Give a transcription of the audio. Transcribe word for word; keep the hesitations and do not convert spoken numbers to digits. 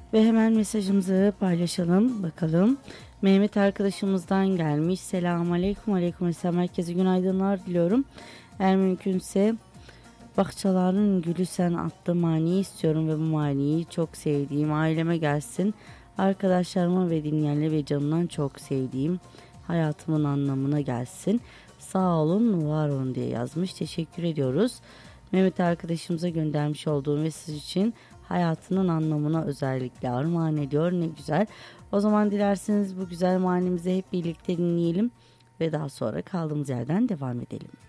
Ve hemen mesajımızı paylaşalım bakalım. Mehmet arkadaşımızdan gelmiş. Selamun aleyküm. Aleyküm selam. Herkese günaydınlar diliyorum. Eğer mümkünse bahçelerin gülü sen attı mani istiyorum ve bu maniyi çok sevdiğim aileme gelsin. Arkadaşlarıma ve dinleyenler ve canımdan çok sevdiğim hayatımın anlamına gelsin. Sağ olun, var olun diye yazmış. Teşekkür ediyoruz. Mehmet arkadaşımıza göndermiş olduğu mesaj için hayatının anlamına özellikle armağan ediyor. Ne güzel. O zaman dilerseniz bu güzel manimizi hep birlikte dinleyelim ve daha sonra kaldığımız yerden devam edelim.